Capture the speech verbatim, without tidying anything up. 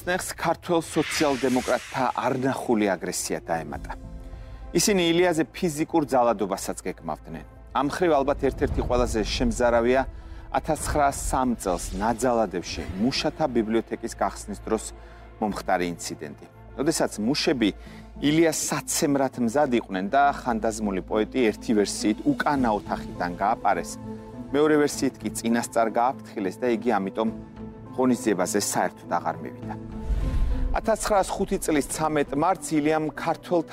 მოსნეხს ქართველ სოციალ-დემოკრატთა არნახული აგრესია დაემატა. ისინი ილიაზე ფიზიკურ ძალადობასაც გეკმავდნენ. ამ მხრივ ალბათ ერთ-ერთი ყველაზე შემზარავია ათას ცხრაასი სამი წელს ნაძალადევში მუშათა ბიბლიოთეკის გახსნის დროს მომხდარი ინციდენტი. როდესაც მუშები ილიას საცემრად მზად იყვნენ და ხანდაზმული პოეტი ერთი ვერსიით უკანა ოთახიდან გააპარეს, მეორე ვერსიით კი წინასწარ გააფრთხილეს და იგი ამიტომ ღონისძიებაზე საერთოდ აღარ მივიდა. ათას ცხრაასი ხუთი წლის ცამეტ მარტს ილიამ ქართველ